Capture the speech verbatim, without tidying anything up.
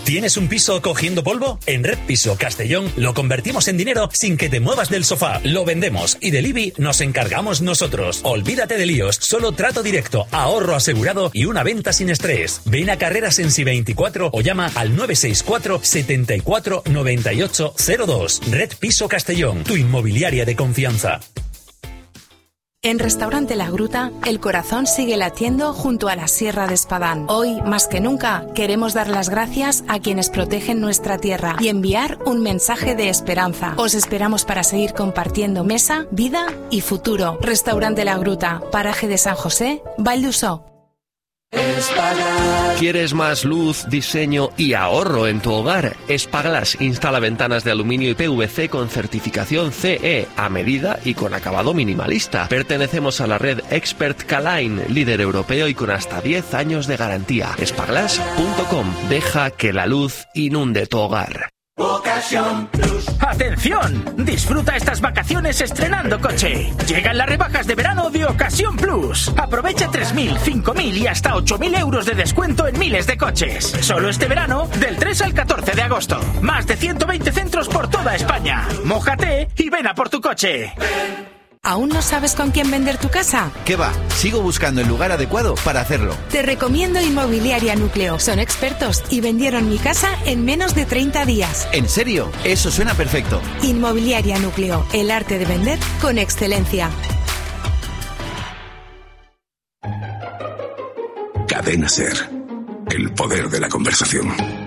¿Tienes un piso cogiendo polvo? En Red Piso Castellón lo convertimos en dinero sin que te muevas del sofá. Lo vendemos y del I B I nos encargamos nosotros. Olvídate de líos, solo trato directo, ahorro asegurado y una venta sin estrés. Ven a Carreras en Si veinticuatro o llama al nueve seis cuatro, setenta y cuatro, noventa y ocho cero dos. Red Piso Castellón, tu inmobiliaria de confianza. En Restaurante La Gruta, el corazón sigue latiendo junto a la Sierra de Espadán. Hoy, más que nunca, queremos dar las gracias a quienes protegen nuestra tierra y enviar un mensaje de esperanza. Os esperamos para seguir compartiendo mesa, vida y futuro. Restaurante La Gruta, paraje de San José, Vall d'Usó. ¿Quieres más luz, diseño y ahorro en tu hogar? Espaglass instala ventanas de aluminio y P V C con certificación C E a medida y con acabado minimalista. Pertenecemos a la red Expert K-Line, líder europeo y con hasta diez años de garantía. Espaglass punto com. Deja que la luz inunde tu hogar. Ocasión Plus. ¡Atención! Disfruta estas vacaciones estrenando coche. Llegan las rebajas de verano de Ocasión Plus. Aprovecha tres mil, cinco mil y hasta ocho mil euros de descuento en miles de coches. Solo este verano, del tres al catorce de agosto. Más de ciento veinte centros por toda España. Mójate y ven a por tu coche. ¿Aún no sabes con quién vender tu casa? ¿Qué va? Sigo buscando el lugar adecuado para hacerlo. Te recomiendo Inmobiliaria Núcleo. Son expertos y vendieron mi casa en menos de treinta días. ¿En serio? Eso suena perfecto. Inmobiliaria Núcleo. El arte de vender con excelencia. Cadena SER. El poder de la conversación.